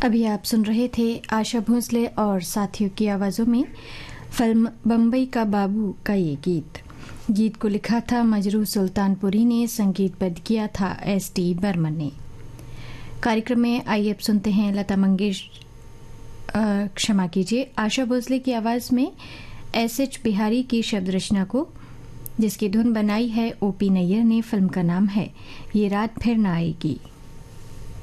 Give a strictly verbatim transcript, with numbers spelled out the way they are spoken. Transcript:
अभी आप सुन रहे थे आशा भोसले और साथियों की आवाज़ों में फिल्म बम्बई का बाबू का ये गीत। गीत को लिखा था मजरू सुल्तानपुरी ने, संगीतबद्ध किया था एस टी बर्मन ने। कार्यक्रम में आइए अब सुनते हैं लता मंगेश क्षमा कीजिए आशा भोसले की आवाज़ में एस एच बिहारी की शब्द रचना को, जिसकी धुन बनाई है ओ पी नैयर ने। फिल्म का नाम है ये रात फिर न आएगी।